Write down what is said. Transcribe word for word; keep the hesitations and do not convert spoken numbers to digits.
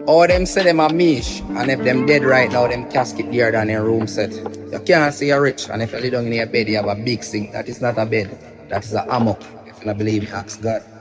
Or them say them a mish, and if them dead right now, them casket there than a room set. You can't say you're rich, and if you lay down in your bed, you have a big sink. That is not a bed. That is a hammock. If you don't believe me, ask God.